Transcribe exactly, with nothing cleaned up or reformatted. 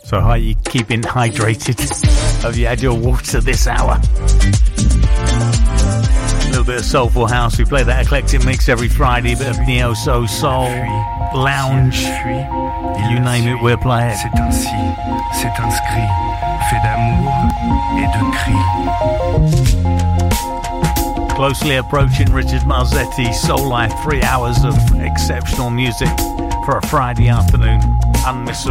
So how are you keeping hydrated? Have you had your water this hour? A little bit of soulful house. We play that eclectic mix every Friday. A bit of neo soul, soul, lounge. You name it, we'll play it. C'est ainsi, c'est inscrit, fait d'amour et de cris. Closely approaching Richard Marzetti, Soul Life, three hours of exceptional music for a Friday afternoon. Unmissable.